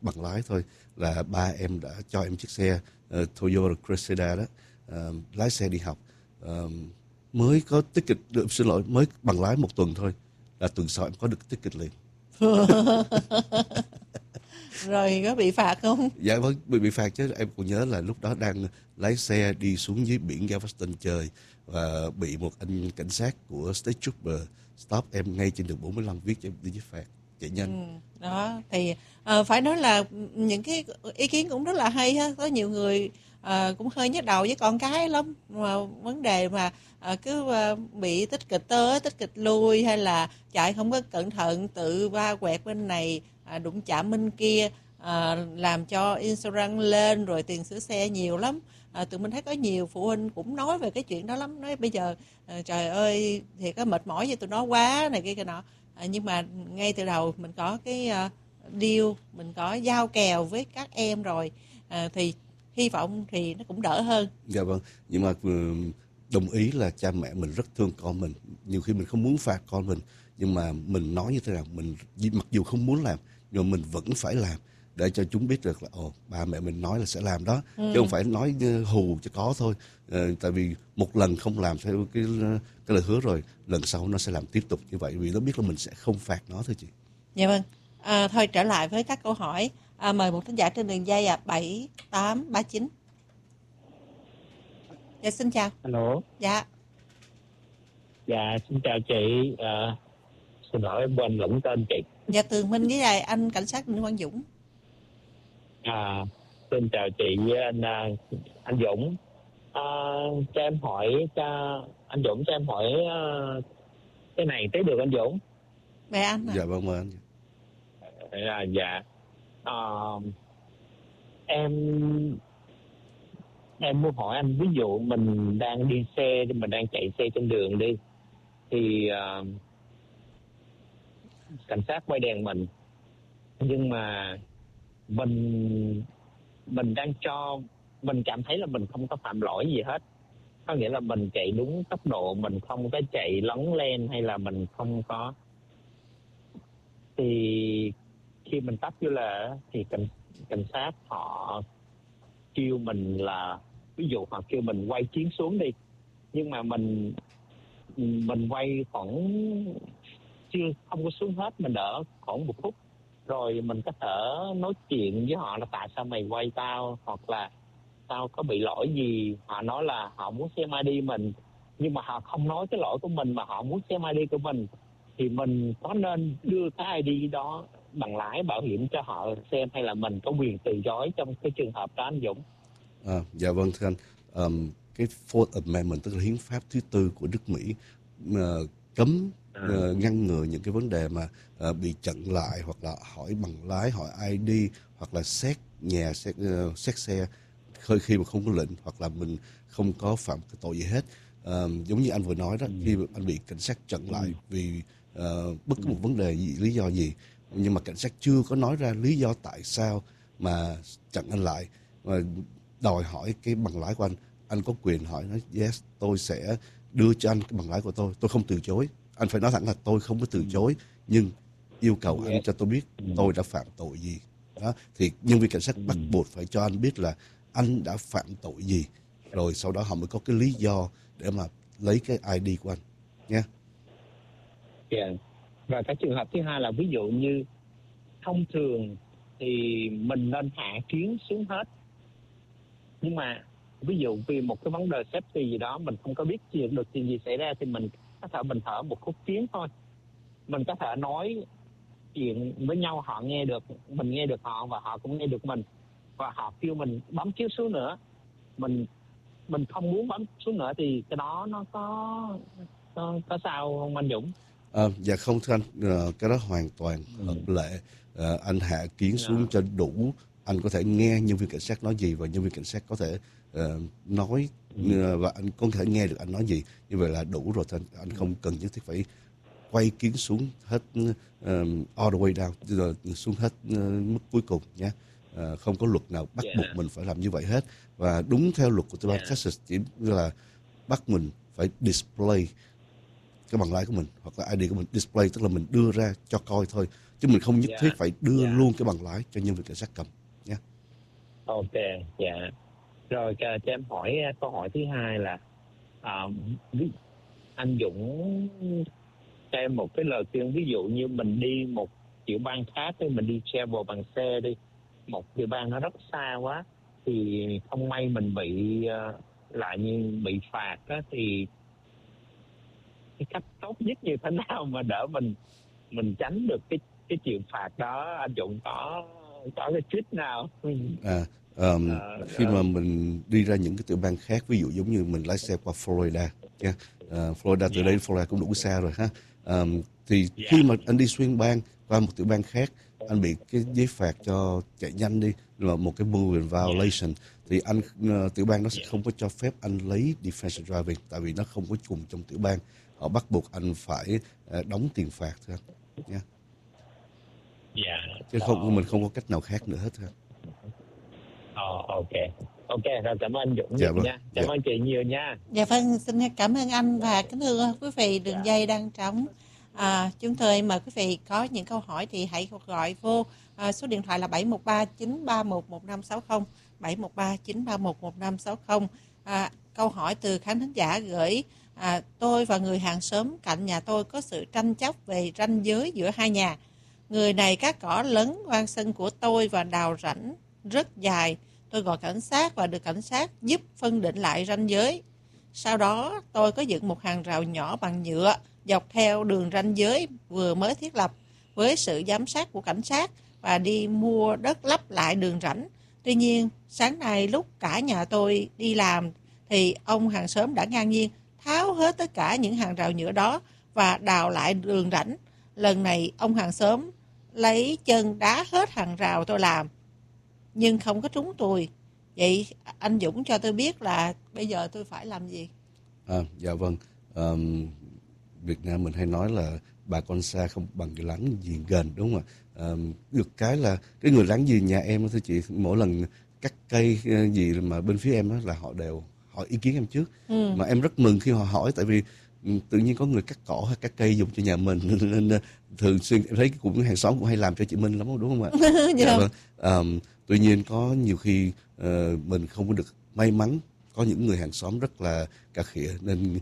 bằng lái thôi là ba em đã cho em chiếc xe Toyota Cressida đó, lái xe đi học. Mới có ticket, xin lỗi, mới bằng lái 1 tuần thôi là tuần sau em có được ticket liền. Rồi có bị phạt không? Dạ vâng, bị phạt chứ. Em còn nhớ là lúc đó đang lái xe đi xuống dưới biển Galveston chơi và bị một anh cảnh sát của State Trooper stop em ngay trên đường 45 viết cho em đi với phạt chạy nhanh. Đó thì phải nói là những cái ý kiến cũng rất là hay ha. Có nhiều người cũng hơi nhức đầu với con cái lắm, mà vấn đề mà cứ bị tích kịch tới tích kịch lui, hay là chạy không có cẩn thận tự va quẹt bên này, đụng chạm bên kia, làm cho insurance lên rồi tiền sửa xe nhiều lắm. Tụi mình thấy có nhiều phụ huynh cũng nói về cái chuyện đó lắm, nói bây giờ trời ơi thì có mệt mỏi với tụi nó quá này kia nọ. Nhưng mà ngay từ đầu mình có cái deal, mình có giao kèo với các em rồi, thì hy vọng thì nó cũng đỡ hơn. Dạ vâng, nhưng mà đồng ý là cha mẹ mình rất thương con mình. Nhiều khi mình không muốn phạt con mình, nhưng mà mình nói như thế nào, mình mặc dù không muốn làm nhưng mà mình vẫn phải làm để cho chúng biết được là ba mẹ mình nói là sẽ làm đó, chứ không phải nói hù cho có thôi. Tại vì một lần không làm theo cái lời hứa rồi, lần sau nó sẽ làm tiếp tục như vậy, vì nó biết là mình sẽ không phạt nó thôi chị. Dạ vâng. Thôi trở lại với các câu hỏi. Mời một thính giả trên đường dây 7839. Dạ xin chào. Alo. Dạ. Dạ xin chào chị. Xin lỗi em quên lẫn tên chị. Dạ Tường Minh với lại anh cảnh sát Đinh Quang Dũng. Xin chào chị với anh Dũng. Cho em hỏi anh Dũng, cho em hỏi cái này tới được anh Dũng. Về anh à? Dạ vâng, mời anh. Dạ. Em muốn hỏi anh, ví dụ mình đang đi xe, mình đang chạy xe trên đường đi, thì cảnh sát quay đèn mình, nhưng mà mình đang mình cảm thấy là mình không có phạm lỗi gì hết, có nghĩa là mình chạy đúng tốc độ, mình không có chạy lấn lên hay là mình không có, thì khi mình tấp vô là thì cảnh sát họ kêu mình là, ví dụ họ kêu mình quay chiến xuống đi, nhưng mà mình quay khoảng không có xuống hết, mình đỡ khoảng 1 phút rồi mình có thể nói chuyện với họ là tại sao mày quay tao, hoặc là tao có bị lỗi gì. Họ nói là họ muốn xem ID mình, nhưng mà họ không nói cái lỗi của mình mà họ muốn xem ID của mình, thì mình có nên đưa cái ID đó bằng lái bảo hiểm cho họ xem, hay là mình có quyền từ chối trong cái trường hợp đó anh Dũng? Dạ vâng thưa anh. Cái Fourth Amendment, tức là hiến pháp thứ 4 của nước Mỹ, cấm ngăn ngừa những cái vấn đề mà bị chặn lại, hoặc là hỏi bằng lái, hỏi ID, hoặc là xét nhà, xét xe khi mà không có lệnh, hoặc là mình không có phạm cái tội gì hết. Giống như anh vừa nói đó, khi anh bị cảnh sát chặn lại vì bất cứ một vấn đề gì, lý do gì, nhưng mà cảnh sát chưa có nói ra lý do tại sao mà chặn anh lại, và đòi hỏi cái bằng lái của anh có quyền hỏi nói yes, tôi sẽ đưa cho anh cái bằng lái của tôi không từ chối. Anh phải nói thẳng là tôi không có từ chối, nhưng yêu cầu anh cho tôi biết tôi đã phạm tội gì đó. Thì nhân viên cảnh sát bắt buộc phải cho anh biết là anh đã phạm tội gì, rồi sau đó họ mới có cái lý do để mà lấy cái ID của anh nha. Yeah. Và cái trường hợp thứ hai là ví dụ như thông thường thì mình nên hạ kiến xuống hết, nhưng mà ví dụ vì một cái vấn đề safety gì đó mình không có biết được chuyện gì xảy ra, thì mình có thể mình thở một khúc kiến thôi, mình có thể nói chuyện với nhau, họ nghe được, mình nghe được họ và họ cũng nghe được mình, và họ kêu mình bấm chiếu xuống nữa, mình không muốn bấm xuống nữa, thì cái đó nó có sao không anh Dũng? Dạ không thưa anh, cái đó hoàn toàn hợp lệ. Anh hạ kiến xuống cho đủ, anh có thể nghe nhân viên cảnh sát nói gì và nhân viên cảnh sát có thể nói và anh có thể nghe được anh nói gì, như vậy là đủ rồi. Anh không cần nhất thiết phải quay kiến xuống hết all the way down, rồi xuống hết mức cuối cùng nhé. Không có luật nào bắt buộc mình phải làm như vậy hết, và đúng theo luật của bang Texas chỉ là bắt mình phải display cái bằng lái của mình hoặc là ID của mình. Display tức là mình đưa ra cho coi thôi, chứ mình không nhất thiết Dạ. phải đưa Dạ. luôn cái bằng lái cho nhân viên cảnh sát cầm nha. Ok. Dạ. Rồi cho em hỏi câu hỏi thứ hai là anh Dũng cho em một cái lời khuyên, ví dụ như mình đi một tiểu bang khác, thì mình đi travel bằng xe đi, một tiểu bang nó rất xa quá, thì không may mình bị lại như bị phạt á, thì cái cách tốt nhất như thế nào mà đỡ mình tránh được cái chuyện phạt đó? Anh Dũng có cái trick nào? Khi mà mình đi ra những cái tiểu bang khác, ví dụ giống như mình lái xe qua Florida nha, Florida từ đây đến Florida cũng đủ xa rồi ha. Thì khi mà anh đi xuyên bang qua một tiểu bang khác, anh bị cái giấy phạt cho chạy nhanh đi, là một cái moving violation, thì anh tiểu bang nó sẽ không có cho phép anh lấy defensive driving, tại vì nó không có cùng trong tiểu bang, họ bắt buộc anh phải đóng tiền phạt thôi nha. Chứ mình không có cách nào khác nữa hết thôi. Ok, rồi cảm ơn anh Dũng Dạ nhiều vâng. nha. Cảm ơn chị nhiều nha. Dạ vâng, xin cảm ơn anh và kính thưa quý vị, đường dây đang trống. Chúng tôi mời quý vị có những câu hỏi thì hãy gọi vô số điện thoại là 713-931-1560, 713-931-1560. Câu hỏi từ khán thính giả gửi: tôi và người hàng xóm cạnh nhà tôi có sự tranh chấp về ranh giới giữa hai nhà. Người này cắt cỏ lấn qua sân của tôi và đào rãnh rất dài. Tôi gọi cảnh sát và được cảnh sát giúp phân định lại ranh giới. Sau đó tôi có dựng một hàng rào nhỏ bằng nhựa dọc theo đường ranh giới vừa mới thiết lập với sự giám sát của cảnh sát và đi mua đất lấp lại đường rãnh. Tuy nhiên, sáng nay lúc cả nhà tôi đi làm thì ông hàng xóm đã ngang nhiên tháo hết tất cả những hàng rào nhựa đó và đào lại đường rãnh. Lần này ông hàng xóm lấy chân đá hết hàng rào tôi làm, nhưng không có trúng tôi. Vậy anh Dũng cho tôi biết là bây giờ tôi phải làm gì? Dạ vâng. Việt Nam mình hay nói là bà con xa không bằng cái láng giềng gần, đúng không ạ? Được cái là cái người láng giềng nhà em, thưa chị, mỗi lần cắt cây gì mà bên phía em đó là họ đều hỏi ý kiến em trước. Mà em rất mừng khi họ hỏi, tại vì tự nhiên có người cắt cỏ hay cắt cây dùng cho nhà mình, nên thường xuyên em thấy cũng hàng xóm cũng hay làm cho chị Minh lắm, đúng không ạ? Dạ vâng. Tuy nhiên có nhiều khi mình không có được may mắn, có những người hàng xóm rất là cà khịa, nên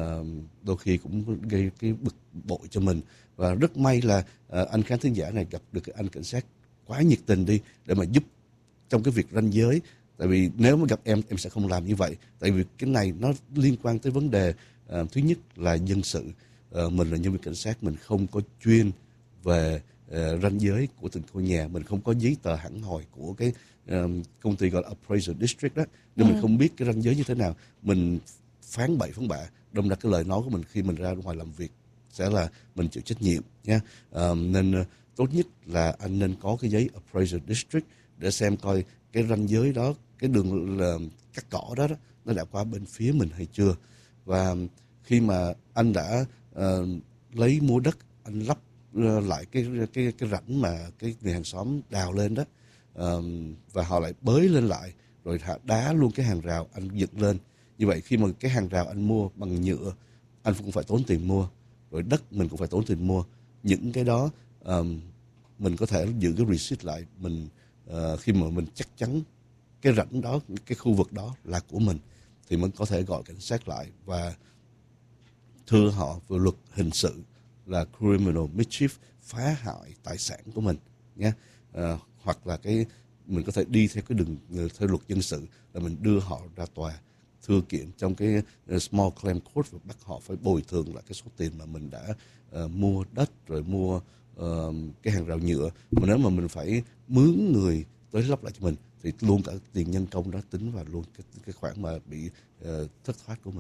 đôi khi cũng gây cái bực bội cho mình. Và rất may là anh khán thính giả này gặp được cái anh cảnh sát quá nhiệt tình đi để mà giúp trong cái việc ranh giới. Tại vì nếu mà gặp em sẽ không làm như vậy, tại vì cái này nó liên quan tới vấn đề thứ nhất là dân sự. Mình là nhân viên cảnh sát, mình không có chuyên về ranh giới của từng ngôi nhà, mình không có giấy tờ hẳn hoi của cái công ty gọi là appraisal district đó, nên mình không biết cái ranh giới như thế nào. Mình phán bậy phán bạ, đâm ra cái lời nói của mình khi mình ra ngoài làm việc sẽ là mình chịu trách nhiệm nha. Nên tốt nhất là anh nên có cái giấy appraisal district để xem coi cái ranh giới đó, cái đường cắt cỏ đó, nó đã qua bên phía mình hay chưa. Và khi mà anh đã lấy mua đất, anh lắp lại cái rãnh mà cái người hàng xóm đào lên đó, và họ lại bới lên lại rồi đá luôn cái hàng rào anh dựng lên. Như vậy khi mà cái hàng rào anh mua bằng nhựa, anh cũng phải tốn tiền mua, rồi đất mình cũng phải tốn tiền mua. Những cái đó mình có thể giữ cái receipt lại, mình khi mà mình chắc chắn cái rãnh đó, cái khu vực đó là của mình, thì mình có thể gọi cảnh sát lại và thưa họ về luật hình sự là criminal mischief, phá hại tài sản của mình nhé. Hoặc là mình có thể đi theo cái đường theo luật dân sự là mình đưa họ ra tòa thưa kiện trong cái small claim court và bắt họ phải bồi thường lại cái số tiền mà mình đã mua đất rồi mua cái hàng rào nhựa. Mà nếu mà mình phải mướn người tới lắp lại cho mình thì luôn cả tiền nhân công đó tính vào luôn cái khoản mà bị thất thoát của mình.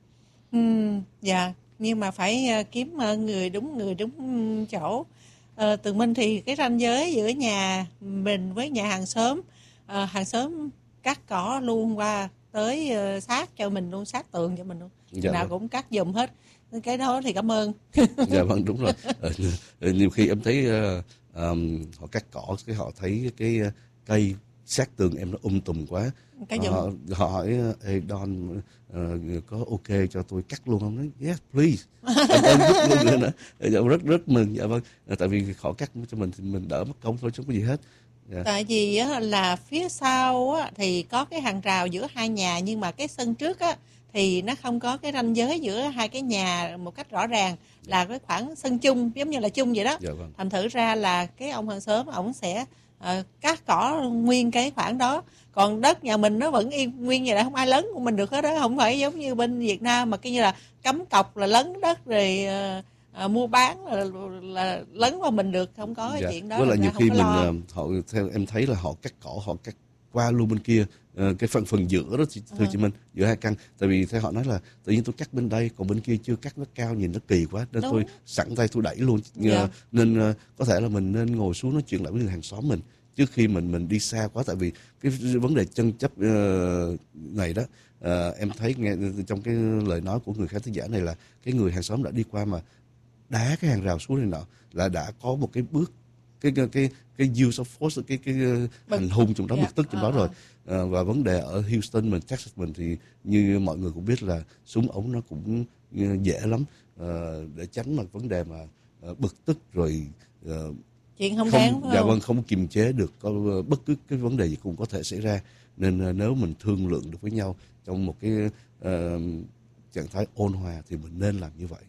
Dạ, nhưng mà phải kiếm người đúng chỗ. Tường Minh thì cái ranh giới giữa nhà mình với nhà hàng xóm cắt cỏ luôn qua tới sát cho mình luôn, sát tường cho mình luôn. Dạ nào vâng. cũng cắt giùm hết. Cái đó thì cảm ơn. Dạ vâng, đúng rồi. Nhiều khi em thấy họ cắt cỏ, cái họ thấy cái cây sát tường em nó tùm quá. Họ hỏi hey Don có ok cho tôi cắt luôn không? Nói yes please, anh giúp luôn nữa. Rất mừng. Dạ vâng, tại vì họ cắt cho mình thì mình đỡ mất công thôi chứ không có gì hết. Yeah. Tại vì á, là phía sau á, thì có cái hàng rào giữa hai nhà, nhưng mà cái sân trước á, thì nó không có cái ranh giới giữa hai cái nhà một cách rõ ràng, là cái khoảng sân chung, giống như là chung vậy đó. Dạ vâng. Thành thử ra là cái ông hàng xóm ổng sẽ cắt cỏ nguyên cái khoảng đó, còn đất nhà mình nó vẫn yên nguyên vậy, là không ai lấn của mình được hết đó. Không phải giống như bên Việt Nam mà cái như là cấm cọc là lấn đất rồi mua bán là lấn vào mình được, không có cái chuyện đó. Với lại nhiều khi mình họ theo em thấy là họ cắt cỏ, họ cắt qua luôn bên kia cái phần giữa đó thưa chị Minh, giữa hai căn. Tại vì theo họ nói là tự nhiên tôi cắt bên đây còn bên kia chưa cắt, nó cao nhìn nó kỳ quá nên tôi sẵn tay tôi đẩy luôn. Nên có thể là mình nên ngồi xuống nói chuyện lại với người hàng xóm mình trước khi mình đi xa quá. Tại vì cái vấn đề tranh chấp này đó, em thấy nghe trong cái lời nói của người khán thính giả này là cái người hàng xóm đã đi qua mà đá cái hàng rào xuống này nọ, là đã có một cái bước cái use of force, cái hành hung trong đó, bực tức trong đó rồi. Và vấn đề ở Houston mình, Texas mình thì như mọi người cũng biết là súng ống nó cũng dễ lắm, để tránh mà vấn đề mà bực tức rồi chuyện không đáng. Dạ vâng, không kiềm chế được, có bất cứ cái vấn đề gì cũng có thể xảy ra. Nên nếu mình thương lượng được với nhau trong một cái trạng thái ôn hòa thì mình nên làm như vậy.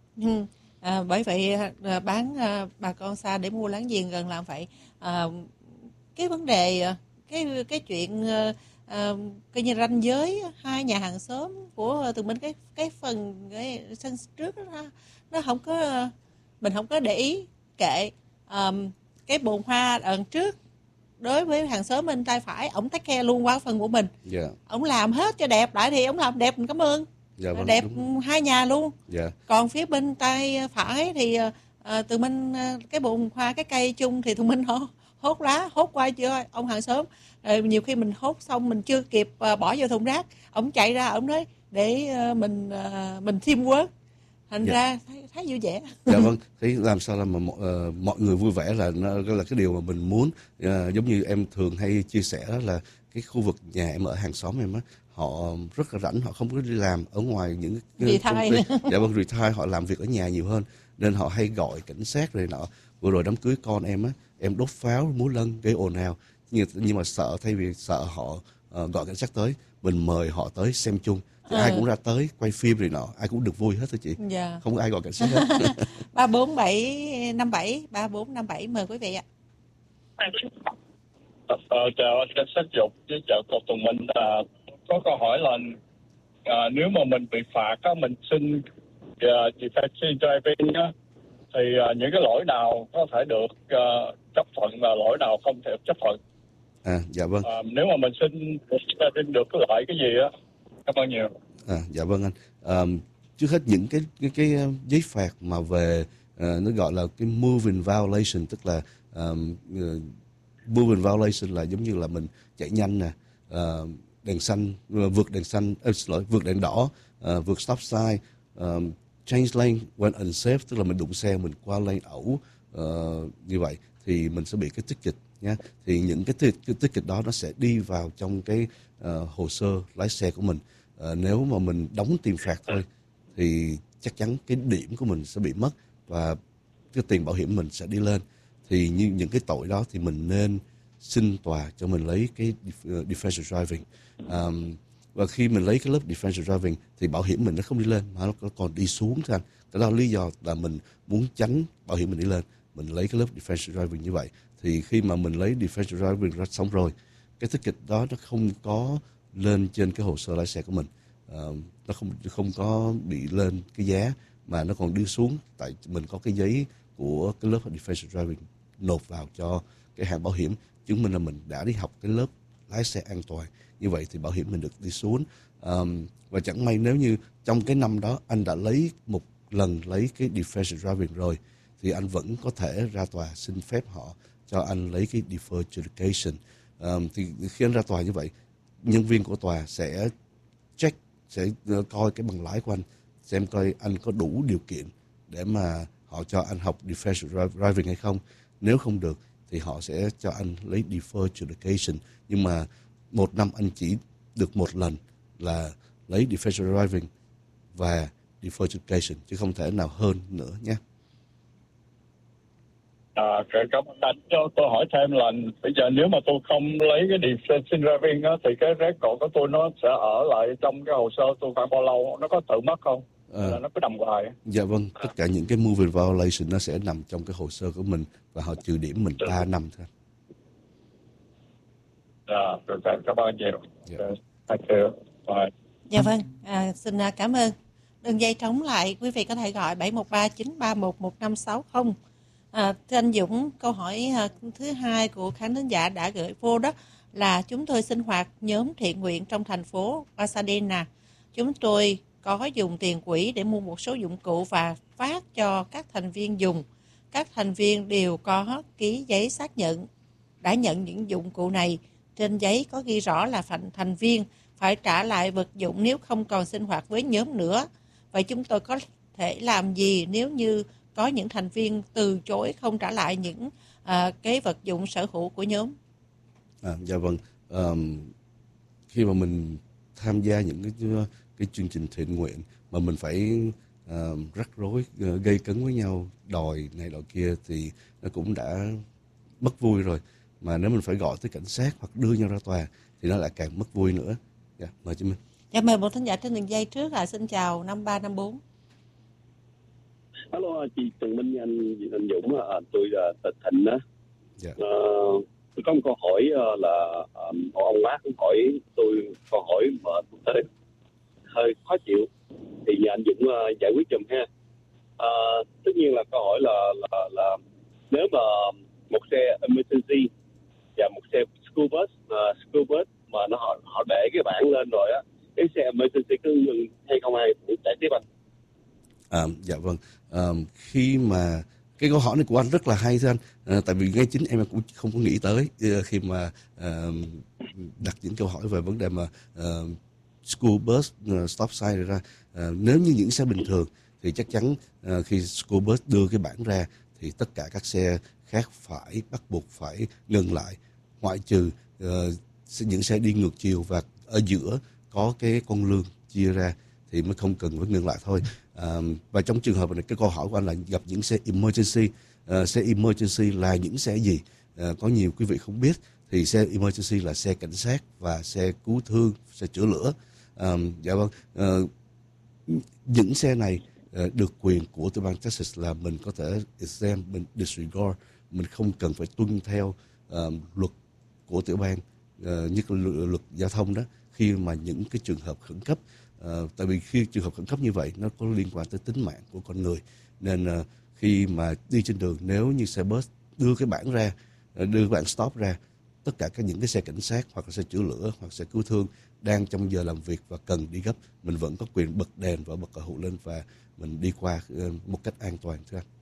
Bởi vậy bán bà con xa để mua láng giềng gần làm vậy. Cái vấn đề cái chuyện coi như ranh giới hai nhà hàng xóm của Tường Minh, cái phần cái sân trước đó, nó không có, mình không có để ý kệ. Cái bồn hoa đằng trước đối với hàng xóm bên tay phải, ổng take care luôn qua phần của mình. Ổng làm hết cho đẹp lại thì ổng làm đẹp, mình cảm ơn. Vâng, đẹp đúng. Hai nhà luôn. Còn phía bên tay phải thì Tụi Minh cái bồn hoa, cái cây chung thì Tụi Minh hốt lá, hốt qua cho ông hàng xóm. Rồi nhiều khi mình hốt xong mình chưa kịp bỏ vô thùng rác, ổng chạy ra ổng nói để mình teamwork. Thành ra thấy vui vẻ. Dạ vâng, thấy làm sao là mà mọi người vui vẻ là cái điều mà mình muốn. Giống như em thường hay chia sẻ đó là cái khu vực nhà em ở hàng xóm em á, họ rất là rảnh, họ không có đi làm ở ngoài những retire. Dạ vâng, retire, họ làm việc ở nhà nhiều hơn nên họ hay gọi cảnh sát rồi nọ. Vừa rồi đám cưới con em á, em đốt pháo múa lân gây ồn ào, nhưng mà sợ, thay vì sợ họ gọi cảnh sát tới, mình mời họ tới xem chung thì ai cũng ra tới quay phim rồi nọ, ai cũng được vui hết thôi chị. Không có ai gọi cảnh sát hết. 34757 mời quý vị ạ. Chào anh cảnh sát Dục với chào cô Tùng Minh. Có câu hỏi là nếu mà mình bị phạt á, mình xin defensive driving á, thì những cái lỗi nào có thể được chấp thuận và lỗi nào không thể chấp thuận? Dạ vâng. Nếu mà mình xin được cái loại cái gì á? Cảm ơn nhiều. Dạ vâng anh. Trước hết những cái giấy phạt mà về nó gọi là cái moving violation, tức là moving violation là giống như là mình chạy nhanh nè, đèn xanh, vượt đèn xanh, vượt đèn đỏ, vượt stop sign, change lane when unsafe, tức là mình đụng xe mình qua lane ẩu, như vậy thì mình sẽ bị cái ticket nhé. Thì những cái ticket đó nó sẽ đi vào trong cái hồ sơ lái xe của mình. Nếu mà mình đóng tiền phạt thôi thì chắc chắn cái điểm của mình sẽ bị mất và cái tiền bảo hiểm mình sẽ đi lên. Thì như những cái tội đó thì mình nên xin tòa cho mình lấy cái defensive driving. Và khi mình lấy cái lớp defensive driving thì bảo hiểm mình nó không đi lên mà nó còn đi xuống thôi anh. Cái đó là lý do là mình muốn tránh bảo hiểm mình đi lên, mình lấy cái lớp defensive driving như vậy. Thì khi mà mình lấy defensive driving ra xong rồi, cái ticket đó nó không có lên trên cái hồ sơ lái xe của mình, nó không có bị lên cái giá mà nó còn đi xuống, tại mình có cái giấy của cái lớp defensive driving nộp vào cho cái hãng bảo hiểm chứng minh là mình đã đi học cái lớp lái xe an toàn. Như vậy thì bảo hiểm mình được đi xuống. Và chẳng may nếu như trong cái năm đó anh đã lấy một lần lấy cái defensive driving rồi thì anh vẫn có thể ra tòa xin phép họ cho anh lấy cái deferred adjudication. Thì khi anh ra tòa như vậy, nhân viên của tòa sẽ check, sẽ coi cái bằng lái của anh, xem coi anh có đủ điều kiện để mà họ cho anh học defensive driving hay không. Nếu không được thì họ sẽ cho anh lấy deferred adjudication. Nhưng mà 1 năm anh chỉ được 1 lần là lấy deferred driving và deferred adjudication, chứ không thể nào hơn nữa nhé. Cảm ơn anh. Cho tôi hỏi thêm là bây giờ nếu mà tôi không lấy cái deferred driving á, thì cái record của tôi nó sẽ ở lại trong cái hồ sơ tôi khoảng bao lâu? Nó có tự mất không? Là nó cứ nằm hoài? Dạ vâng, tất cả những cái moving violation nó sẽ nằm trong cái hồ sơ của mình và họ trừ điểm mình 3 năm thôi. Rồi, cảm ơn nhiều. Dạ. Thank you. Bye. Dạ vâng, xin cảm ơn. Đường dây trống lại, quý vị có thể gọi 713-931-1560. Thưa anh Dũng, câu hỏi thứ hai của khán thính giả đã gửi vô đó là chúng tôi sinh hoạt nhóm thiện nguyện trong thành phố Pasadena. Chúng tôi có dùng tiền quỹ để mua một số dụng cụ và phát cho các thành viên dùng. Các thành viên đều có ký giấy xác nhận đã nhận những dụng cụ này. Trên giấy có ghi rõ là thành viên phải trả lại vật dụng nếu không còn sinh hoạt với nhóm nữa. Vậy chúng tôi có thể làm gì nếu như có những thành viên từ chối không trả lại những cái vật dụng sở hữu của nhóm? Dạ vâng. Khi mà mình tham gia những cái chương trình thiện nguyện mà mình phải rắc rối, gây cấn với nhau, đòi này đòi kia thì nó cũng đã mất vui rồi. Mà nếu mình phải gọi tới cảnh sát hoặc đưa nhau ra tòa thì nó lại càng mất vui nữa. Dạ, mời chị Minh. Dạ, mời một thính giả trên đường dây trước là xin chào 5354. Hello, chị Tường Minh, anh Dũng, tôi là Thịnh á. Dạ. Tôi có một câu hỏi là ông Mát hỏi tôi câu hỏi mà tôi hơi khó chịu, thì nhờ anh Dũng giải quyết giùm ha. Tất nhiên là câu hỏi là nếu mà một xe emergency và một xe school bus mà họ để cái bảng lên rồi á, cái xe emergency cứ ngừng hay không ai cũng chạy tiếp anh. Dạ vâng. Khi mà cái câu hỏi này của anh rất là hay thưa anh, tại vì ngay chính em cũng không có nghĩ tới khi mà đặt những câu hỏi về vấn đề mà school bus stop sign ra. Nếu như những xe bình thường thì chắc chắn khi school bus đưa cái bảng ra thì tất cả các xe khác phải bắt buộc phải ngừng lại, ngoại trừ những xe đi ngược chiều và ở giữa có cái con lương chia ra thì mới không cần phải ngừng lại thôi. Và trong trường hợp này, cái câu hỏi của anh là gặp những xe emergency. Xe emergency là những xe gì? Có nhiều quý vị không biết thì xe emergency là xe cảnh sát và xe cứu thương, xe chữa lửa. Dạ vâng. Những xe này được quyền của tiểu bang Texas là mình có thể exempt, mình disregard, mình không cần phải tuân theo luật của tiểu bang, như luật giao thông đó, khi mà những cái trường hợp khẩn cấp. Tại vì khi trường hợp khẩn cấp như vậy nó có liên quan tới tính mạng của con người, nên khi mà đi trên đường, nếu như xe bus đưa cái bảng ra, đưa cái bảng stop ra, tất cả những cái xe cảnh sát hoặc là xe chữa lửa hoặc xe cứu thương đang trong giờ làm việc và cần đi gấp, mình vẫn có quyền bật đèn và bật còi hụ lên và mình đi qua một cách an toàn thưa anh.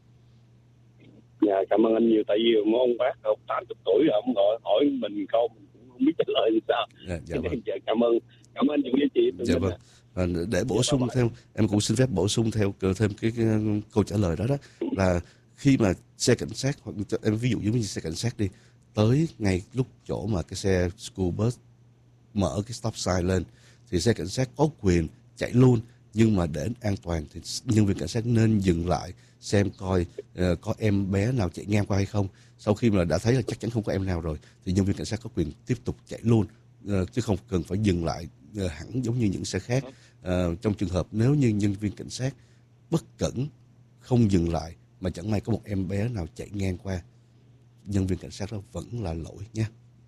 Dạ, cảm ơn anh nhiều. Tại vì ông bác ông 80 tuổi rồi, ông gọi hỏi mình câu mình cũng không biết trả lời như sao. Dạ vâng. Cảm ơn anh Dũng với chị. Dạ vâng. Để bổ sung thêm, em cũng xin phép bổ sung thêm cái câu trả lời đó là khi mà xe cảnh sát, hoặc em ví dụ giống như xe cảnh sát đi, tới ngay lúc chỗ mà cái xe school bus mở cái stop sign lên thì xe cảnh sát có quyền chạy luôn, nhưng mà để an toàn thì nhân viên cảnh sát nên dừng lại xem coi có em bé nào chạy ngang qua hay không. Sau khi mà đã thấy là chắc chắn không có em nào rồi thì nhân viên cảnh sát có quyền tiếp tục chạy luôn, chứ không cần phải dừng lại hẳn giống như những xe khác. Trong trường hợp nếu như nhân viên cảnh sát bất cẩn không dừng lại mà chẳng may có một em bé nào chạy ngang qua, nhân viên cảnh sát đó vẫn là lỗi nhé.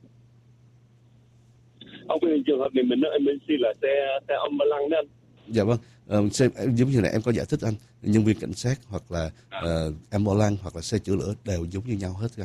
Ông trường hợp này mình nói emergency là xe ambulance đó anh. Dạ vâng. Giống như này em có giải thích anh, nhân viên cảnh sát hoặc là ambulance hoặc là xe chữa lửa đều giống như nhau hết anh.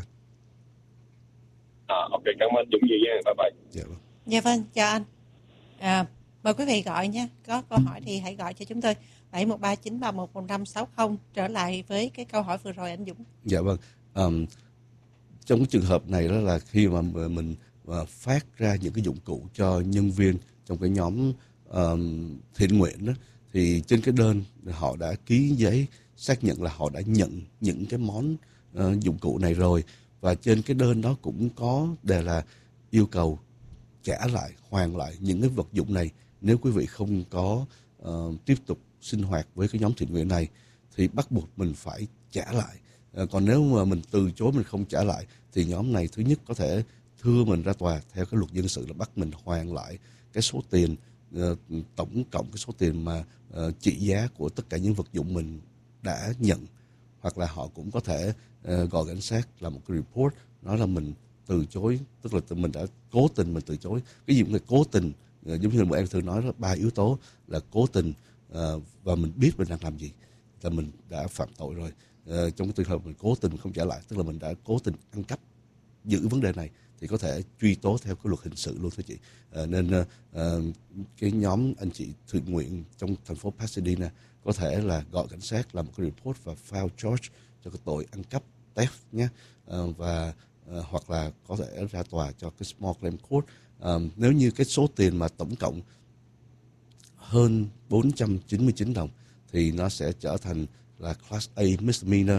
Ok, cảm ơn Dũng nhiều nha. Bye bye. Dạ vâng. Dạ vâng, chào anh. Mời quý vị gọi nha. Có câu hỏi thì hãy gọi cho chúng tôi 713-931-1560. Trở lại với cái câu hỏi vừa rồi anh Dũng. Dạ vâng. Trong cái trường hợp này đó là khi mà mình phát ra những cái dụng cụ cho nhân viên trong cái nhóm thiện nguyện đó, thì trên cái đơn họ đã ký giấy xác nhận là họ đã nhận những cái món dụng cụ này rồi, Và trên cái đơn đó cũng có đề là yêu cầu trả lại, hoàn lại những cái vật dụng này nếu quý vị không có tiếp tục sinh hoạt với cái nhóm thiện nguyện này thì bắt buộc mình phải trả lại. Còn nếu mà mình từ chối, mình không trả lại thì nhóm này thứ nhất có thể thưa mình ra tòa theo cái luật dân sự là bắt mình hoàn lại cái số tiền, tổng cộng cái số tiền mà trị giá của tất cả những vật dụng mình đã nhận. Hoặc là họ cũng có thể gọi cảnh sát làm một cái report nói là mình từ chối, tức là mình đã cố tình mình từ chối. Cái gì cũng là cố tình, giống như một em thường nói đó, 3 yếu tố là cố tình, và mình biết mình đang làm gì là mình đã phạm tội rồi. Trong cái trường hợp mình cố tình không trả lại, tức là mình đã cố tình ăn cắp. Giữ vấn đề này thì có thể truy tố theo cái luật hình sự luôn thưa chị. Nên cái nhóm anh chị thiện nguyện trong thành phố Pasadena có thể là gọi cảnh sát làm một cái report và file charge cho cái tội ăn cắp, theft nhé. Và hoặc là có thể ra tòa cho cái small claim court. Nếu như cái số tiền mà tổng cộng hơn 499 đồng thì nó sẽ trở thành là Class A misdemeanor,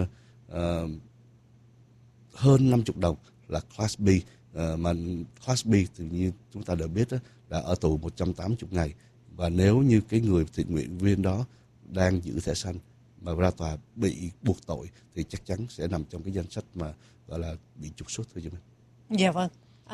hơn 50 đồng là Class B. Mà Class B thì như chúng ta đều biết đó, là ở tù 180 ngày. Và nếu như cái người thiện nguyện viên đó đang giữ thẻ xanh mà ra tòa bị buộc tội thì chắc chắn sẽ nằm trong cái danh sách mà gọi là bị trục xuất thôi. Dạ vâng.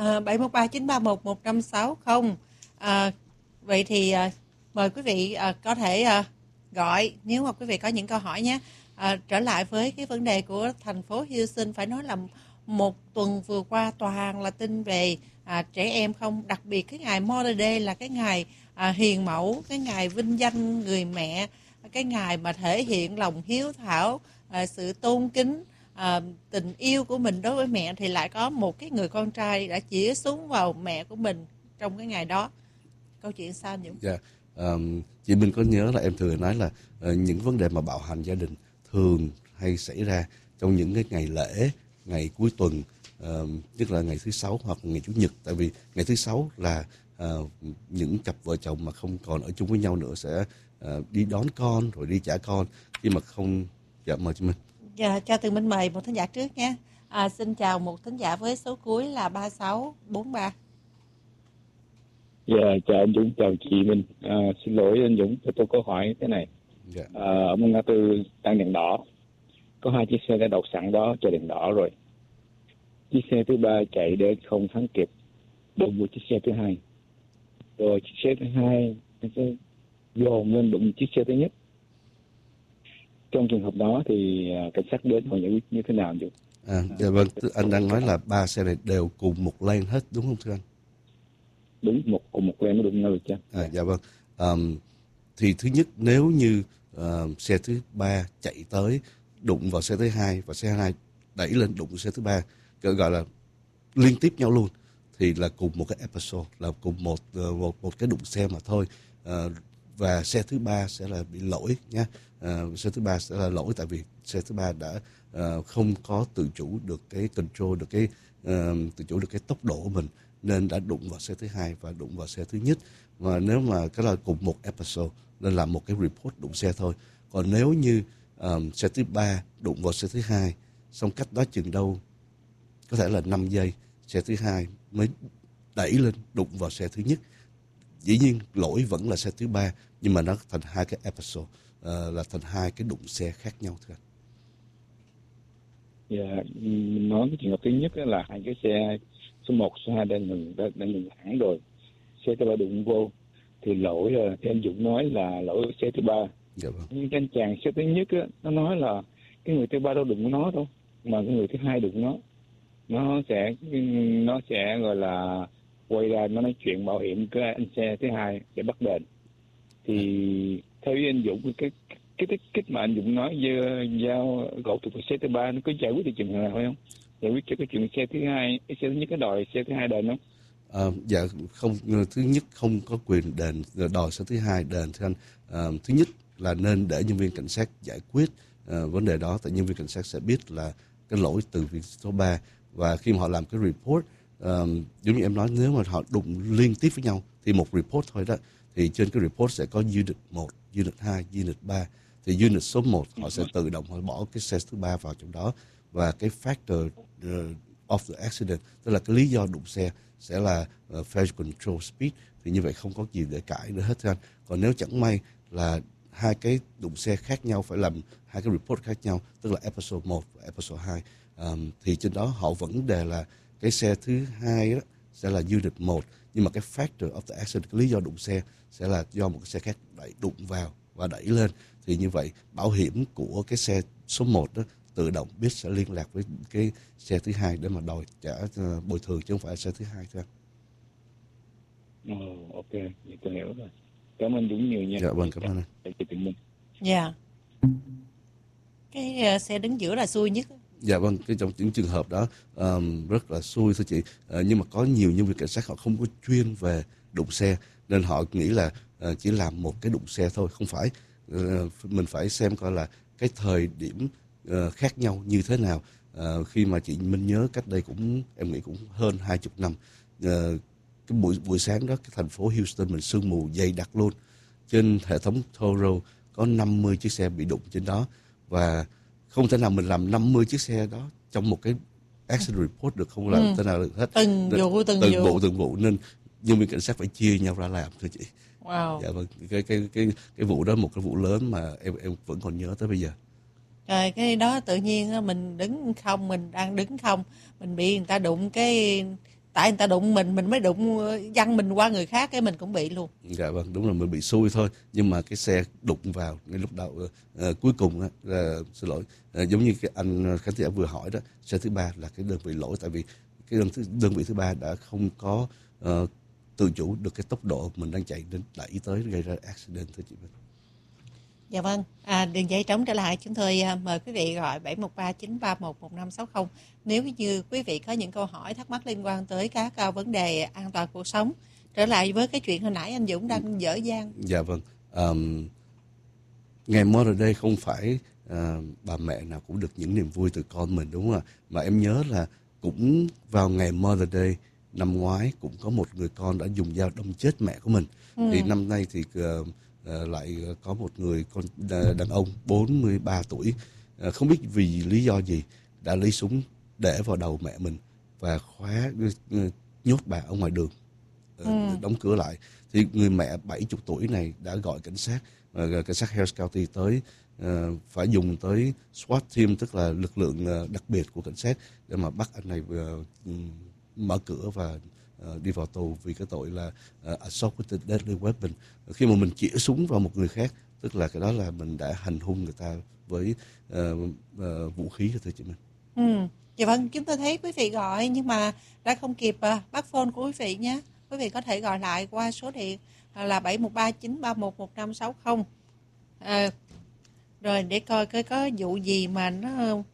713-931-1560. Vậy thì mời quý vị có thể gọi nếu mà quý vị có những câu hỏi nhé. Trở lại với cái vấn đề của thành phố Houston, phải nói là một tuần vừa qua toàn là tin về trẻ em không, đặc biệt cái ngày Mother Day là cái ngày hiền mẫu, cái ngày vinh danh người mẹ, cái ngày mà thể hiện lòng hiếu thảo, sự tôn kính, tình yêu của mình đối với mẹ, thì lại có một cái người con trai đã chĩa súng vào mẹ của mình trong cái ngày đó. Câu chuyện sao Dũng? Dạ, chị Minh có nhớ là em thường nói là những vấn đề mà bạo hành gia đình thường hay xảy ra trong những cái ngày lễ, ngày cuối tuần, nhất là ngày thứ Sáu hoặc ngày Chủ nhật. Tại vì ngày thứ Sáu là những cặp vợ chồng mà không còn ở chung với nhau nữa sẽ đi đón con rồi đi trả con khi mà không. Dạ, mời chị Minh. Dạ, cho Tường Minh mời một thính giả trước nhé. Xin chào một thính giả với số cuối là 3643. Dạ, chào anh Dũng, chào chị Minh. Xin lỗi anh Dũng, tôi có hỏi thế này. Dạ. Ở ngã tư đang đèn đỏ, có 2 chiếc xe đã đậu sẵn đó, chờ đèn đỏ rồi. Chiếc xe thứ 3 chạy để không thắng kịp, đụng vào chiếc xe thứ 2. Rồi chiếc xe thứ 2 nó sẽ dồn lên đụng chiếc xe thứ nhất. Trong trường hợp đó thì cảnh sát đến họ giải quyết như thế nào Dũng? Dạ vâng, anh đang nói là 3 xe này đều cùng một lane hết đúng không thưa anh? Đúng, cùng một lane nó đụng nhau được chứ? Dạ vâng. Thì thứ nhất, nếu như xe thứ 3 chạy tới đụng vào xe thứ 2 và xe 2 đẩy lên đụng xe thứ 3, gọi là liên tiếp nhau luôn, thì là cùng một cái episode, là cùng một cái đụng xe mà thôi. Và xe thứ 3 sẽ là bị lỗi nhé. Xe thứ 3 sẽ là lỗi tại vì xe thứ 3 đã không có tự chủ được cái control, được cái tự chủ được cái tốc độ của mình, nên đã đụng vào xe thứ 2 và đụng vào xe thứ nhất. Và nếu mà cái là cùng một episode nên làm một cái report đụng xe thôi. Còn nếu như xe thứ 3 đụng vào xe thứ 2, xong cách đó chừng đâu có thể là 5 giây, xe thứ 2 mới đẩy lên đụng vào xe thứ nhất. Dĩ nhiên lỗi vẫn là xe thứ 3, nhưng mà nó thành 2 cái episode, là thành 2 cái đụng xe khác nhau thôi. Dạ, nói cái trường hợp thứ nhất là 2 cái xe số 1, số 2 đang ngừng hẳn rồi. Xe thứ 3 đụng vô thì lỗi là theo anh Dũng nói là lỗi xe thứ 3. Dạ vâng. Nhưng cái anh chàng xe thứ nhất á, nó nói là cái người thứ 3 đâu đụng nó đâu, mà cái người thứ 2 đụng nó. Nó sẽ gọi là quay ra nó nói chuyện bảo hiểm cái anh xe thứ 2 để bắt đền. Thì theo ý anh Dũng, cái mà anh Dũng nói giao gỗ thuộc xe thứ 3 nó có giải quyết được trường hợp nào không? Giải quyết cho cái chuyện xe thứ 2, cái xe thứ nhất cái đòi xe thứ 2 đền không? Dạ không, thứ nhất không có quyền đền, đòi xe thứ 2 đền thưa anh. Thứ nhất là nên để nhân viên cảnh sát giải quyết vấn đề đó, tại nhân viên cảnh sát sẽ biết là cái lỗi từ vị số 3, và khi mà họ làm cái report, giống như em nói, nếu mà họ đụng liên tiếp với nhau thì một report thôi đó, thì trên cái report sẽ có unit 1, unit 2, unit 3. Thì unit số 1 họ sẽ tự động họ bỏ cái xe thứ 3 vào trong đó, và cái factor of the accident, tức là cái lý do đụng xe sẽ là failure control speed, thì như vậy không có gì để cãi nữa hết anh. Còn nếu chẳng may là hai cái đụng xe khác nhau, phải làm hai cái report khác nhau, tức là episode 1 và episode 2, thì trên đó họ vẫn đề là cái xe thứ hai đó sẽ là unit 1, nhưng mà cái factor of the accident, cái lý do đụng xe sẽ là do một cái xe khác đụng vào và đẩy lên. Thì như vậy bảo hiểm của cái xe số 1 đó tự động biết sẽ liên lạc với cái xe thứ hai để mà đòi trả bồi thường, chứ không phải xe thứ hai thôi. Ok, vậy tôi hiểu rồi. Cảm ơn Dũng nhiều nha. Dạ vâng, cảm ơn anh. Dạ. Cái xe đứng giữa là xui nhất. Dạ vâng, cái trong những trường hợp đó rất là xui thưa chị. Nhưng mà có nhiều nhân viên cảnh sát họ không có chuyên về đụng xe, nên họ nghĩ là chỉ làm một cái đụng xe thôi. Không phải, mình phải xem coi là cái thời điểm khác nhau như thế nào. Khi mà chị Minh nhớ cách đây em nghĩ cũng hơn 20 năm, cái buổi sáng đó, cái thành phố Houston mình sương mù dày đặc luôn. Trên hệ thống toll road có 50 chiếc xe bị đụng trên đó, và không thể nào mình làm 50 chiếc xe đó trong một cái accident report được, không làm thế nào được hết. Từng vụ nên nhân viên cảnh sát phải chia nhau ra làm thưa chị. Wow. Dạ vâng, cái vụ đó một cái vụ lớn mà em vẫn còn nhớ tới bây giờ. Rồi cái đó tự nhiên mình đứng không, mình đang đứng không, mình bị người ta đụng, cái tại người ta đụng mình mới đụng văng mình qua người khác, cái mình cũng bị luôn. Dạ vâng, đúng là mình bị xui thôi, nhưng mà cái xe đụng vào ngay lúc đầu cuối cùng á, xin lỗi, giống như cái anh khán giả vừa hỏi đó, xe thứ ba là cái đơn vị lỗi, tại vì cái đơn vị thứ ba đã không có tự chủ được cái tốc độ mình đang chạy đến đẩy tới gây ra accident thôi chị Minh. Dạ vâng, đường dây trống trở lại, chúng tôi mời quý vị gọi 713-931-1560 nếu như quý vị có những câu hỏi thắc mắc liên quan tới các vấn đề an toàn cuộc sống. Trở lại với cái chuyện hồi nãy anh Dũng đang dở dang. Dạ vâng, ngày Mother's Day không phải bà mẹ nào cũng được những niềm vui từ con mình, đúng không ạ? Mà em nhớ là cũng vào ngày Mother's Day năm ngoái cũng có một người con đã dùng dao đâm chết mẹ của mình. Thì năm nay thì lại có một người con đàn ông 43 tuổi, không biết vì lý do gì đã lấy súng để vào đầu mẹ mình và nhốt bà ở ngoài đường, đóng cửa lại. Thì người mẹ 70 tuổi này đã gọi cảnh sát, cảnh sát Harris County tới, phải dùng tới SWAT team, tức là lực lượng đặc biệt của cảnh sát để mà bắt anh này mở cửa và đi vào tù vì cái tội là assault with a deadly weapon. Khi mà mình chĩa súng vào một người khác, tức là cái đó là mình đã hành hung người ta với vũ khí, thưa chị Minh. Dạ vâng, chúng tôi thấy quý vị gọi nhưng mà đã không kịp bắt phone của quý vị nhé. Quý vị có thể gọi lại qua số điện là 713-931-1560. Rồi để coi có vụ gì mà nó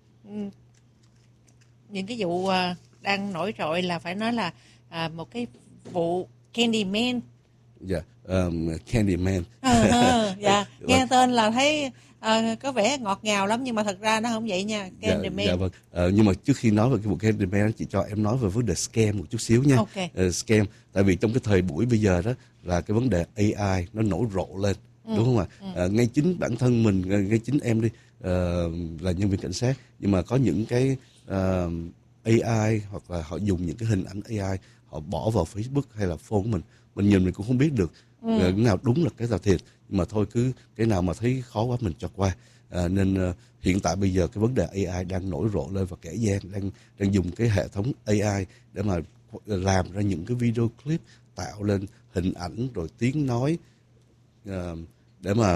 những cái vụ đang nổi trội là phải nói là một cái vụ Candyman. Dạ, Candyman. Dạ, nghe tên là thấy có vẻ ngọt ngào lắm, nhưng mà thật ra nó không vậy nha. Candyman. Dạ vâng. Nhưng mà trước khi nói về cái vụ Candyman, chị cho em nói về vấn đề scam một chút xíu nha. Okay. Scam, tại vì trong cái thời buổi bây giờ đó là cái vấn đề AI nó nổi rộ lên, đúng không ạ? Ngay chính bản thân mình, ngay chính em đi, là nhân viên cảnh sát, nhưng mà có những cái AI hoặc là họ dùng những cái hình ảnh AI họ bỏ vào Facebook hay là phone của mình nhìn mình cũng không biết được cái nào đúng là cái nào thiệt, nhưng mà thôi cứ cái nào mà thấy khó quá mình cho qua. Nên hiện tại bây giờ cái vấn đề AI đang nổi rộ lên và kẻ gian đang dùng cái hệ thống AI để mà làm ra những cái video clip, tạo lên hình ảnh rồi tiếng nói để mà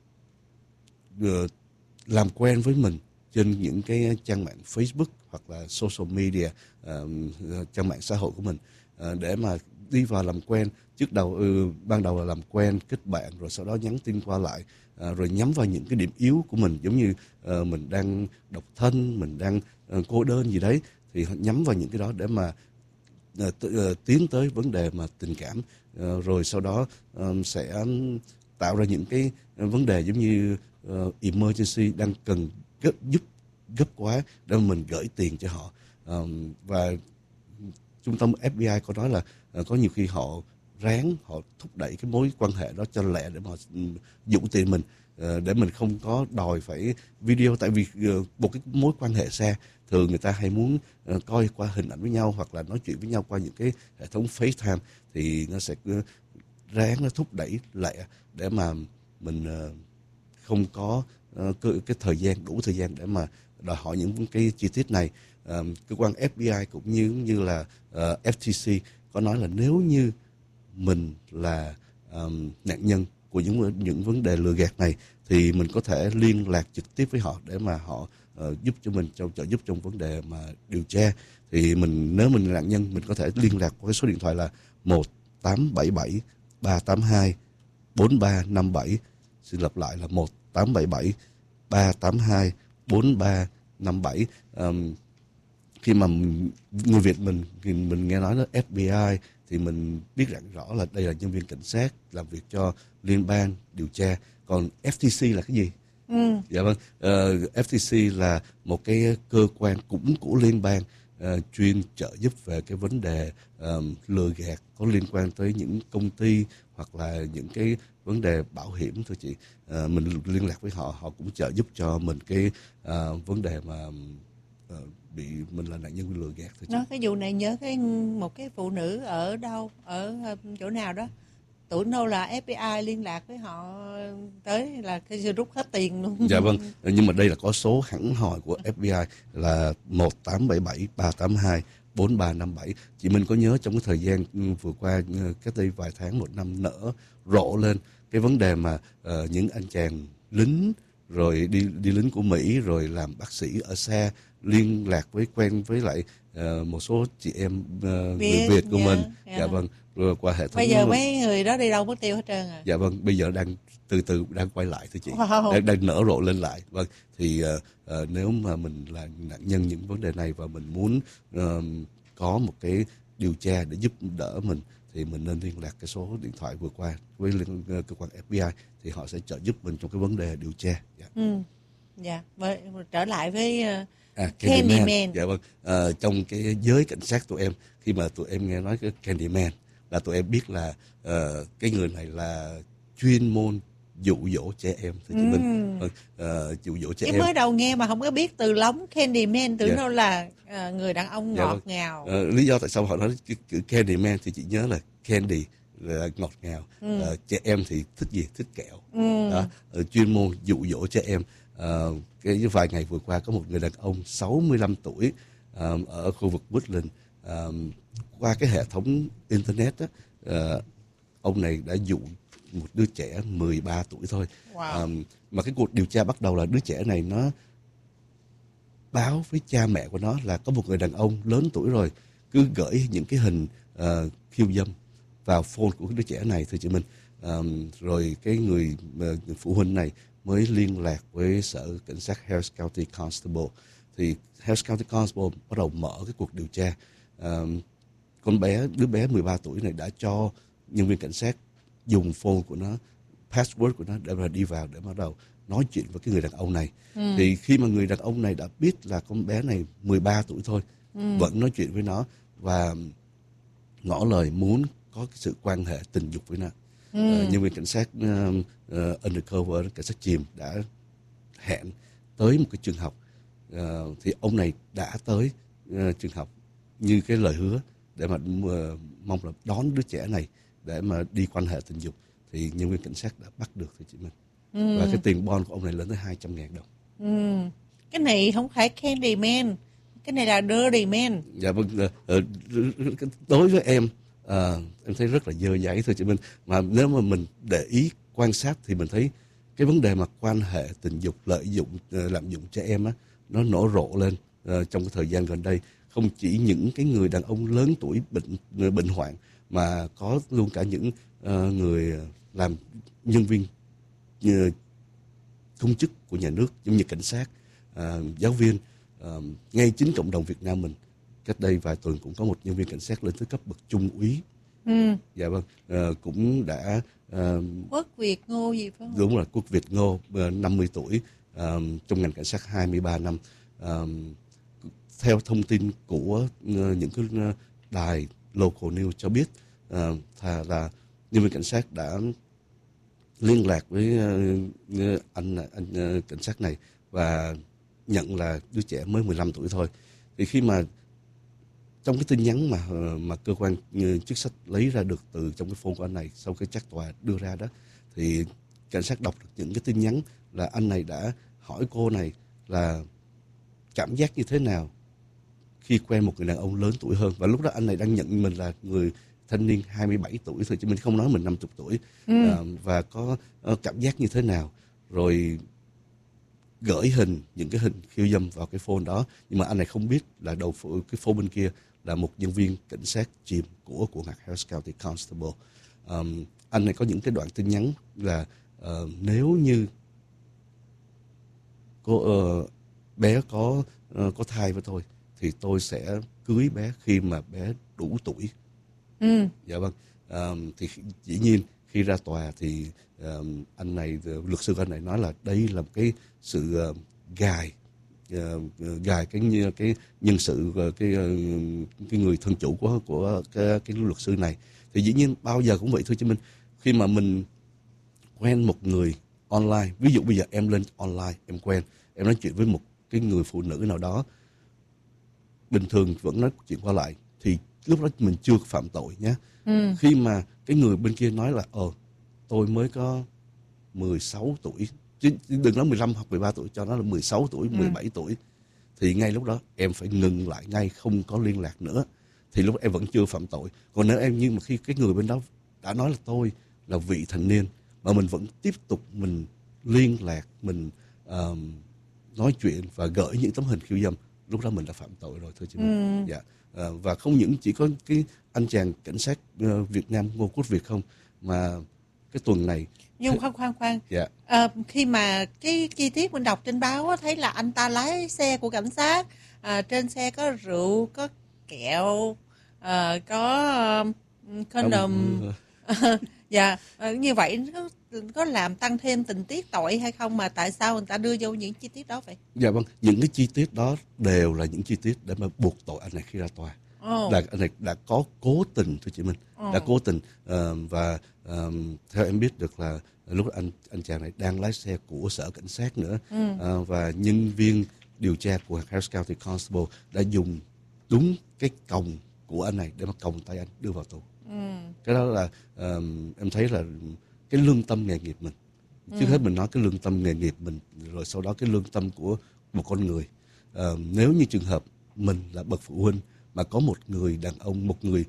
làm quen với mình trên những cái trang mạng Facebook hoặc là social media, trang mạng xã hội của mình, để mà đi vào làm quen. Ban đầu là làm quen, kết bạn, rồi sau đó nhắn tin qua lại, rồi nhắm vào những cái điểm yếu của mình, giống như mình đang độc thân, mình đang cô đơn gì đấy, thì nhắm vào những cái đó để mà tiến tới vấn đề mà tình cảm, rồi sau đó sẽ tạo ra những cái vấn đề giống như emergency, đang cần giúp gấp quá để mà mình gửi tiền cho họ. Và trung tâm FBI có nói là có nhiều khi họ thúc đẩy cái mối quan hệ đó cho lẹ để mà dụ tiền mình, để mình không có đòi phải video, tại vì một cái mối quan hệ xa thường người ta hay muốn coi qua hình ảnh với nhau hoặc là nói chuyện với nhau qua những cái hệ thống FaceTime, thì nó sẽ ráng nó thúc đẩy lại để mà mình không có cái thời gian, đủ thời gian để mà đòi hỏi những cái chi tiết này. Cơ quan FBI cũng như là FTC có nói là nếu như mình là nạn nhân của những vấn đề lừa gạt này thì mình có thể liên lạc trực tiếp với họ để mà họ giúp cho mình trợ giúp trong vấn đề mà điều tra. Thì nếu mình là nạn nhân, mình có thể liên lạc qua cái số điện thoại là 1877 382 4357. Xin lặp lại là 1877 382 4357. Khi mà người Việt mình nghe nói đó FBI thì mình biết rõ là đây là nhân viên cảnh sát làm việc cho liên bang điều tra. Còn FTC là cái gì? Dạ vâng, FTC là một cái cơ quan cũng của liên bang chuyên trợ giúp về cái vấn đề lừa gạt có liên quan tới những công ty hoặc là những cái vấn đề bảo hiểm thôi chị. Mình liên lạc với họ, họ cũng trợ giúp cho mình cái vấn đề mà bị mình là nạn nhân lừa gạt thôi chị. Cái vụ này nhớ một cái phụ nữ ở đâu, ở chỗ nào đó, tụi nô là FBI liên lạc với họ tới là cái rút hết tiền luôn. Dạ vâng, nhưng mà đây là có số hẳn hoi của FBI là 1877 382 4357. Chị Minh có nhớ trong cái thời gian vừa qua, cách đây vài tháng, một năm nở rộ lên cái vấn đề mà những anh chàng lính rồi đi lính của Mỹ rồi làm bác sĩ ở xa liên lạc quen với lại một số chị em người Việt của mình. Dạ vâng, rồi qua hệ thống. Bây giờ mấy người đó đi đâu mất tiêu hết trơn à? Dạ vâng, bây giờ đang từ từ đang quay lại thưa chị. Wow. Đang nở rộ lên lại. Vâng, thì nếu mà mình là nạn nhân những vấn đề này và mình muốn có một cái điều tra để giúp đỡ mình thì mình nên liên lạc cái số điện thoại vừa qua với cơ quan FBI thì họ sẽ trợ giúp mình trong cái vấn đề điều tra. Dạ. Dạ, trở lại với Candyman. Dạ vâng, trong cái giới cảnh sát tụi em, khi mà tụi em nghe nói cái Candyman là tụi em biết là cái người này là chuyên môn dụ dỗ trẻ em. Thì chị Minh dụ dỗ trẻ em. Mới đầu nghe mà không có biết từ lóng Candyman, tưởng đâu là người đàn ông ngọt ngào. Lý do tại sao họ nói chữ Candyman thì chị nhớ là candy là ngọt ngào, trẻ em thì thích gì? Thích kẹo. Đó, chuyên môn dụ dỗ trẻ em. Cái vài ngày vừa qua có một người đàn ông 65 tuổi ở khu vực Woodland, qua cái hệ thống internet đó, ông này đã dụ một đứa trẻ 13 tuổi thôi. Wow. Mà cái cuộc điều tra bắt đầu là đứa trẻ này nó báo với cha mẹ của nó là có một người đàn ông lớn tuổi rồi cứ gửi những cái hình khiêu dâm vào phone của đứa trẻ này, thưa chị Minh. Rồi cái người phụ huynh này mới liên lạc với sở cảnh sát Harris County Constable. Thì Harris County Constable bắt đầu mở cái cuộc điều tra. Đứa bé 13 tuổi này đã cho nhân viên cảnh sát dùng phone của nó, password của nó để mà đi vào để bắt đầu nói chuyện với cái người đàn ông này. Thì khi mà người đàn ông này đã biết là con bé này 13 tuổi thôi, vẫn nói chuyện với nó và ngỏ lời muốn có cái sự quan hệ tình dục với nó. Nhân viên cảnh sát undercover, cảnh sát chìm đã hẹn tới một cái trường học. Thì ông này đã tới trường học như cái lời hứa để mà mong là đón đứa trẻ này để mà đi quan hệ tình dục. Thì nhân viên cảnh sát đã bắt được thì chị Minh. Và cái tiền bon của ông này lên tới 200.000 đồng. Cái này không phải Candyman, cái này là Dirty Man. Dạ vâng, đối với em thấy rất là dơ giấy thôi chị Minh. Mà nếu mà mình để ý quan sát thì mình thấy cái vấn đề mà quan hệ tình dục, lợi dụng, lạm dụng trẻ em á, nó nổ rộ lên trong cái thời gian gần đây. Không chỉ những cái người đàn ông lớn tuổi bệnh hoạn mà có luôn cả những người làm nhân viên công chức của nhà nước giống như cảnh sát, giáo viên, ngay chính cộng đồng Việt Nam mình. Cách đây vài tuần cũng có một nhân viên cảnh sát lên tới cấp bậc trung úy. Dạ vâng, cũng đã Quốc Việt Ngô gì phải không? Đúng rồi, Quốc Việt Ngô, 50 tuổi, trong ngành cảnh sát 23 năm. Theo thông tin của những cái đài local news cho biết là nhân viên cảnh sát đã liên lạc với anh cảnh sát này và nhận là đứa trẻ mới 15 tuổi thôi. Thì khi mà trong cái tin nhắn mà cơ quan chức trách lấy ra được từ trong cái phone của anh này sau khi chắc tòa đưa ra đó, thì cảnh sát đọc được những cái tin nhắn là anh này đã hỏi cô này là cảm giác như thế nào khi quen một người đàn ông lớn tuổi hơn. Và lúc đó anh này đang nhận mình là người thanh niên 27 tuổi thôi, chứ mình không nói mình 50 tuổi. Và có cảm giác như thế nào, rồi gửi hình, những cái hình khiêu dâm vào cái phone đó. Nhưng mà anh này không biết là đầu cái phone bên kia là một nhân viên cảnh sát Jim của hạt Harris County Constable. Anh này có những cái đoạn tin nhắn là nếu như bé có thai với tôi thì tôi sẽ cưới bé khi mà bé đủ tuổi. Dạ vâng. Thì dĩ nhiên khi ra tòa thì anh này, luật sư anh này nói là đây là một cái sự gài cái nhân sự, cái người thân chủ của cái luật sư này. Thì dĩ nhiên bao giờ cũng vậy thôi chứ mình, khi mà mình quen một người online, ví dụ bây giờ em lên online, em quen, em nói chuyện với một cái người phụ nữ nào đó, bình thường vẫn nói chuyện qua lại, thì lúc đó mình chưa phạm tội nhé. Khi mà cái người bên kia nói là tôi mới có 16 tuổi, chứ đừng nói 15 hoặc 13 tuổi, cho nó là 16 tuổi, 17 tuổi, thì ngay lúc đó em phải ngừng lại ngay, không có liên lạc nữa, thì lúc đó em vẫn chưa phạm tội. Còn nếu em, nhưng mà khi cái người bên đó đã nói là tôi là vị thành niên mà mình vẫn tiếp tục mình liên lạc, mình nói chuyện và gửi những tấm hình khiêu dâm, lúc đó mình đã phạm tội rồi, thưa chị Minh. Dạ. Và không những chỉ có cái anh chàng cảnh sát Việt Nam Ngô Quốc Việt không, mà cái tuần này. Nhưng khoan. Dạ. Khi mà cái chi tiết mình đọc trên báo thấy là anh ta lái xe của cảnh sát, trên xe có rượu, có kẹo, có condom. Dạ, như vậy có làm tăng thêm tình tiết tội hay không, mà tại sao người ta đưa vô những chi tiết đó vậy? Dạ vâng, những cái chi tiết đó đều là những chi tiết để mà buộc tội anh này khi ra tòa. Là anh này đã có cố tình, thưa chị Minh, đã cố tình. Và theo em biết được là lúc anh chàng này đang lái xe của sở cảnh sát nữa. Và nhân viên điều tra của Harris County Constable đã dùng đúng cái còng của anh này để mà còng tay anh đưa vào tù. Cái đó là em thấy là cái lương tâm nghề nghiệp mình. Trước hết mình nói cái lương tâm nghề nghiệp mình, rồi sau đó cái lương tâm của một con người. Nếu như trường hợp mình là bậc phụ huynh mà có một người đàn ông, một người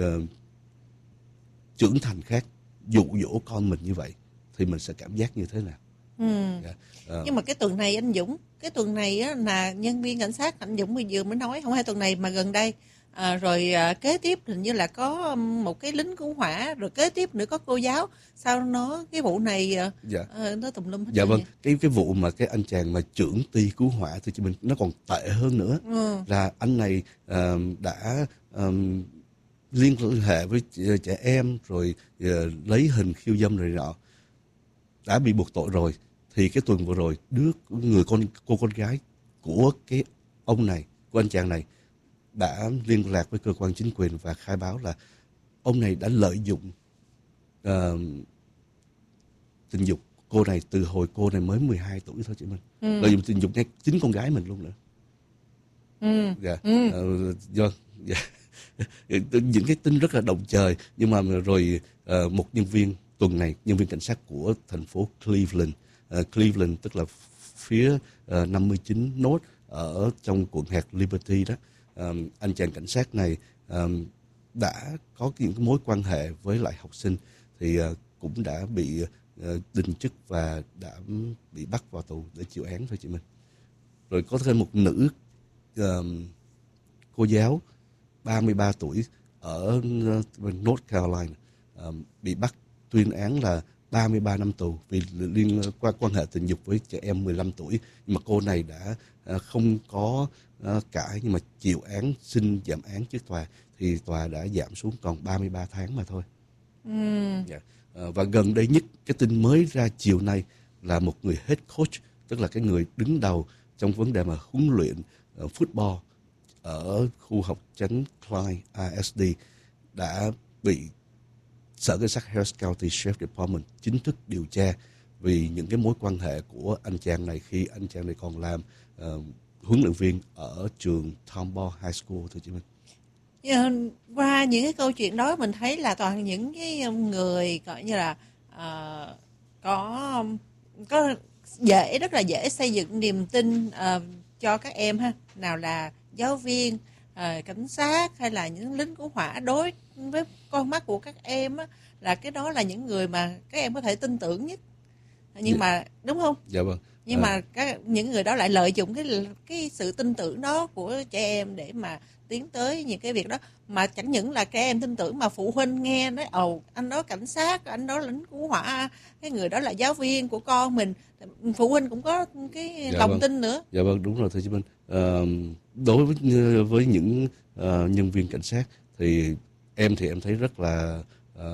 trưởng thành khác dụ dỗ con mình như vậy thì mình sẽ cảm giác như thế nào? Nhưng mà cái tuần này anh Dũng, cái tuần này á, là nhân viên cảnh sát anh Dũng vừa mới nói, không phải tuần này mà gần đây. Rồi kế tiếp hình như là có một cái lính cứu hỏa, rồi kế tiếp nữa có cô giáo. Sao nó cái vụ này nó tùm lum hết. Dạ vâng, cái vụ mà cái anh chàng mà trưởng ty cứu hỏa thì mình nó còn tệ hơn nữa. Là anh này đã liên hệ với trẻ em, rồi lấy hình khiêu dâm rồi nọ, đã bị buộc tội rồi. Thì cái tuần vừa rồi cô con gái của cái ông này, của anh chàng này, đã liên lạc với cơ quan chính quyền và khai báo là ông này đã lợi dụng tình dục cô này từ hồi cô này mới 12 tuổi thôi chị Minh. Lợi dụng tình dục ngay chính con gái mình luôn nữa. Những cái tin rất là động trời. Nhưng mà rồi một nhân viên tuần này, nhân viên cảnh sát của thành phố Cleveland, tức là phía 59 North ở trong quận hạt Liberty đó, anh chàng cảnh sát này đã có những mối quan hệ với lại học sinh, thì cũng đã bị đình chức và đã bị bắt vào tù để chịu án thôi chị Minh. Rồi có thêm một nữ cô giáo 33 tuổi ở North Carolina bị bắt tuyên án là 33 năm tù vì liên quan hệ tình dục với trẻ em 15 tuổi. Nhưng mà cô này đã không có cãi, nhưng mà chịu án, xin giảm án trước tòa, thì tòa đã giảm xuống còn 33 tháng mà thôi. Và gần đây nhất, cái tin mới ra chiều nay là một người head coach, tức là cái người đứng đầu trong vấn đề mà huấn luyện football ở khu học tránh Clyde ISD, đã bị Sở Cảnh sát Harris County Sheriff Department chính thức điều tra vì những cái mối quan hệ của anh chàng này khi anh chàng này còn làm huấn luyện viên ở trường Tomball High School, thưa chị Minh. Qua những cái câu chuyện đó mình thấy là toàn những cái người gọi như là có rất là dễ xây dựng niềm tin cho các em ha, nào là giáo viên, cảnh sát hay là những lính cứu hỏa. Đối với con mắt của các em á, là cái đó là những người mà các em có thể tin tưởng nhất, nhưng mà đúng không? Dạ vâng. Nhưng mà những người đó lại lợi dụng cái sự tin tưởng đó của trẻ em để mà tiến tới những cái việc đó, mà chẳng những là các em tin tưởng mà phụ huynh nghe nói anh đó cảnh sát, anh đó lính cứu hỏa, cái người đó là giáo viên của con mình, phụ huynh cũng có cái lòng tin nữa. Dạ vâng, đúng rồi thưa chị Minh. Đối với những nhân viên cảnh sát thì em thấy rất là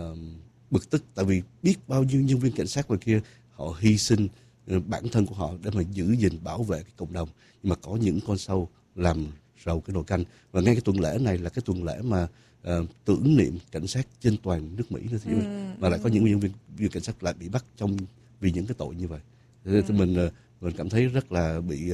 bực tức, tại vì biết bao nhiêu nhân viên cảnh sát ngoài kia họ hy sinh bản thân của họ để mà giữ gìn bảo vệ cái cộng đồng, nhưng mà có những con sâu làm rầu cái nồi canh. Và ngay cái tuần lễ này là cái tuần lễ mà tưởng niệm cảnh sát trên toàn nước Mỹ nữa, mà lại có những nhân viên cảnh sát lại bị bắt vì những cái tội như vậy. Thì mình cảm thấy rất là bị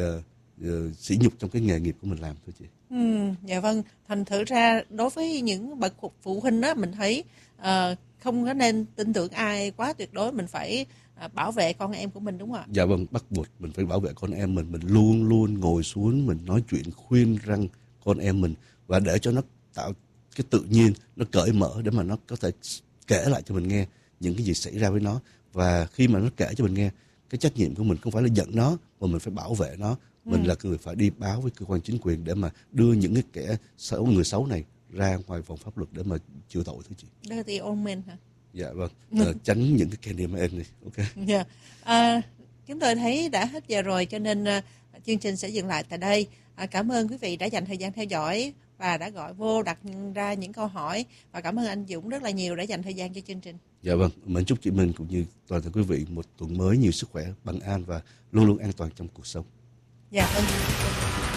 sỉ nhục trong cái nghề nghiệp của mình làm, thưa chị. Dạ vâng, thành thử ra đối với những bậc phụ huynh đó, mình thấy không có nên tin tưởng ai quá tuyệt đối, mình phải bảo vệ con em của mình, đúng không ạ? Dạ vâng, bắt buộc mình phải bảo vệ con em mình luôn luôn ngồi xuống, mình nói chuyện khuyên răn con em mình, và để cho nó tạo cái tự nhiên, nó cởi mở để mà nó có thể kể lại cho mình nghe những cái gì xảy ra với nó. Và khi mà nó kể cho mình nghe, cái trách nhiệm của mình không phải là giận nó, mà mình phải bảo vệ nó. Mình là người phải đi báo với cơ quan chính quyền để mà đưa những cái kẻ xấu, người xấu này ra ngoài vòng pháp luật để mà chịu tội, thưa chị. Dirty old men hả? Dạ vâng, tránh những cái Candyman này. Ok. Dạ. Chúng tôi thấy đã hết giờ rồi, cho nên chương trình sẽ dừng lại tại đây. Cảm ơn quý vị đã dành thời gian theo dõi và đã gọi vô đặt ra những câu hỏi, và cảm ơn anh Dũng rất là nhiều đã dành thời gian cho chương trình. Dạ vâng, mến chúc chị Minh cũng như toàn thể quý vị một tuần mới nhiều sức khỏe, bình an và luôn luôn an toàn trong cuộc sống. Dạ vâng.